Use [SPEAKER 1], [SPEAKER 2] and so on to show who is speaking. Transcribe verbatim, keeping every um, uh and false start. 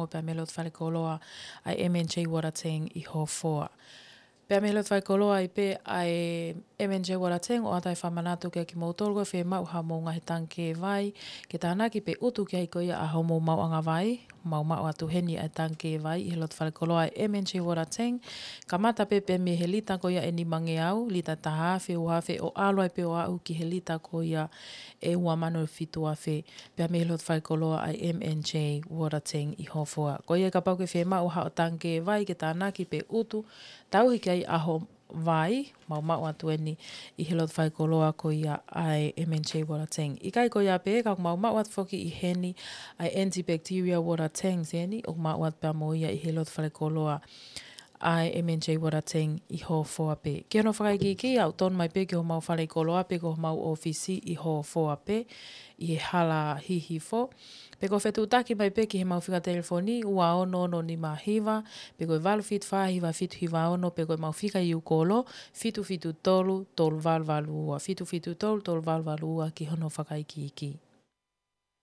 [SPEAKER 1] noho pia melot whare koloa ai M N J Warateng i Hofoa. Pea me lot whai koloa i pe ai M N J Warateng o atai whamanatu kia ki mautolgo whee mau ha mou ngahi tanke vai. Ke tāna ki pe utu ki hei koia a hau mou mau anga vai. Mau mau atu heni ai tanke vai i he lot whai koloa i M N J Warateng. Ka mata pe pe me he lita koia e ni mange au. Lita taha whe o hawhe o aloai pe o au ki he lita koia e ua mano fitu a whe. Pea me he lot whai koloa ai M N J Warateng i Hofoa. Koia ka pau ke whee mau ha o tanke vai ke tāna ki pe utu. Tau hiki ai aho vai, mau mau atu eni, i he lot whai koloa ko ia ai M N J Warateng. I kai ko ia pe, kau mau mau atu whoki i heni ai antibacteria Warateng seni, o mau atu pia mo ia i he lot whai koloa ai M N J Warateng i Hofoa pe. Ke ono whakai ki ki, au ton mai pe ki ho mau whai koloa pe ko mau ofisi i Hofoa pe, i he hala hihi fo. Pe ko whetu taki mai pe ki he mau whika telefoni, ua ono ono ni mahiva, pe ko valu fit whahiva fitu hiva ono, pe ko mau whika i ukolo, fitu fitu tolu, tolu valu valu ua, fitu fitu tolu, tolu valu valu ua ki hono whakai ki ki.